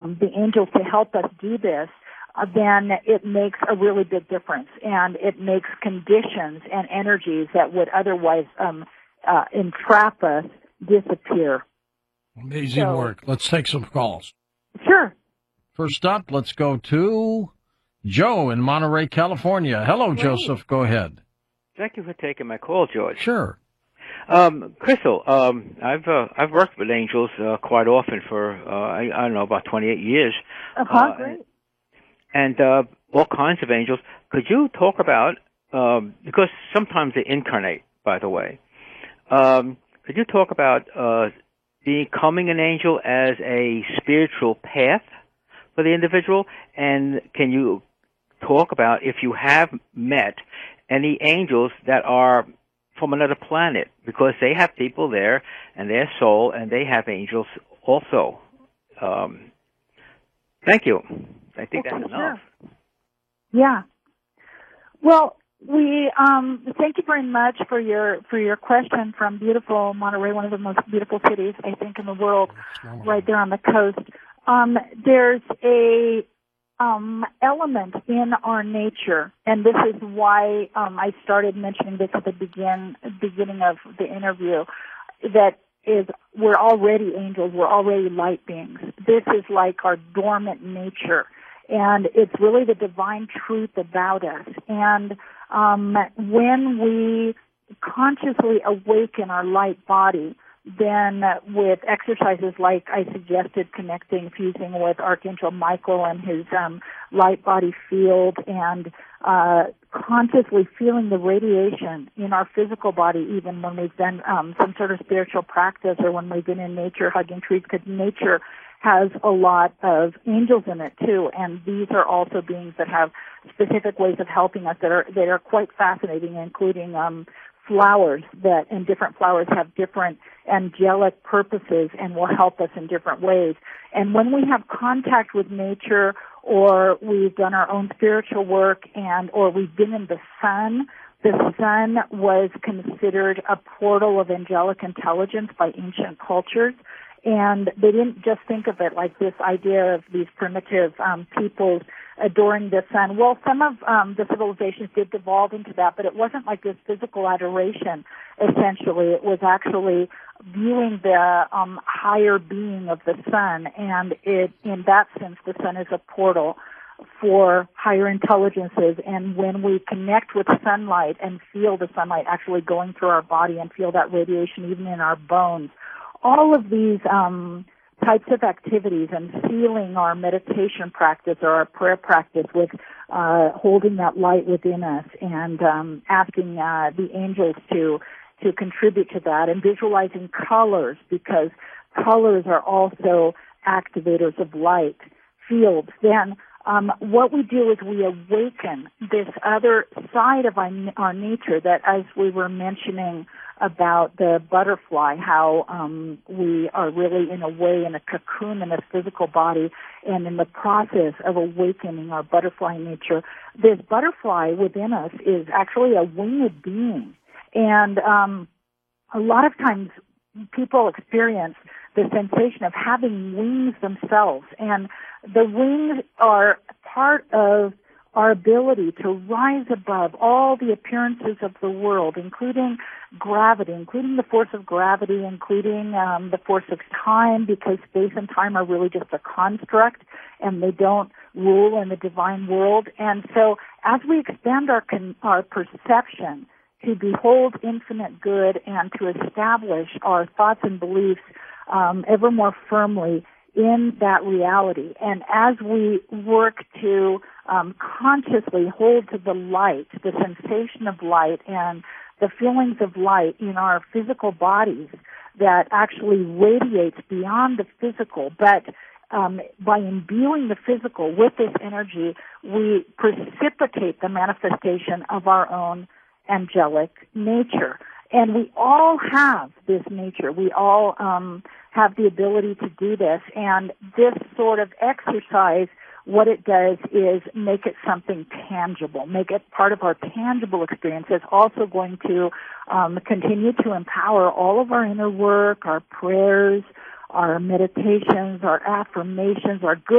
the angels to help us do this, then it makes a really big difference, and it makes conditions and energies that would otherwise entrap us disappear. Amazing work. Let's take some calls. Sure. First up, let's go to Joe in Monterey, California. Hello, Joseph. Go ahead. Thank you for taking my call, George. Sure. Crystal, I've worked with angels quite often for I don't know, about 28 years. Great. And all kinds of angels. Could you talk about because sometimes they incarnate, by the way. Could you talk about becoming an angel as a spiritual path for the individual? And can you talk about if you have met any angels that are from another planet, because they have people there and their soul, and they have angels also. Thank you. I think that's enough. Sure. Yeah. Well, we thank you very much for your question from beautiful Monterey, one of the most beautiful cities I think in the world, right there on the coast. There's a element in our nature, and this is why I started mentioning this at the beginning of the interview, that is, we're already angels, we're already light beings. This is like our dormant nature, and it's really the divine truth about us. And when we consciously awaken our light body, then with exercises like I suggested, fusing with Archangel Michael and his light body field, and consciously feeling the radiation in our physical body, even when we've done some sort of spiritual practice or when we've been in nature hugging trees, because nature has a lot of angels in it too, and these are also beings that have specific ways of helping us that are quite fascinating, including flowers, and different flowers have different angelic purposes and will help us in different ways. And when we have contact with nature, or we've done our own spiritual work, or we've been in the sun was considered a portal of angelic intelligence by ancient cultures. And they didn't just think of it like this idea of these primitive peoples adoring the sun. Well, some of the civilizations did devolve into that, but it wasn't like this physical adoration, essentially. It was actually viewing the higher being of the sun, and in that sense, the sun is a portal for higher intelligences. And when we connect with sunlight and feel the sunlight actually going through our body and feel that radiation even in our bones, all of these types of activities, and feeling our meditation practice or our prayer practice with holding that light within us, and asking the angels to contribute to that, and visualizing colors, because colors are also activators of light fields, then what we do is we awaken this other side of our nature that, as we were mentioning about the butterfly, how we are really in a way in a cocoon in a physical body, and in the process of awakening our butterfly nature, this butterfly within us is actually a winged being. And a lot of times people experience the sensation of having wings themselves, and the wings are part of our ability to rise above all the appearances of the world, including gravity, including the force of gravity, including the force of time, because space and time are really just a construct and they don't rule in the divine world. And so as we expand our perception to behold infinite good and to establish our thoughts and beliefs ever more firmly in that reality, and as we work to consciously hold to the light, the sensation of light and the feelings of light in our physical bodies that actually radiates beyond the physical, but by imbuing the physical with this energy, we precipitate the manifestation of our own angelic nature. And we all have this nature. We all have the ability to do this. And this sort of exercise, what it does is make it something tangible, make it part of our tangible experience. It's also going to continue to empower all of our inner work, our prayers, our meditations, our affirmations, our good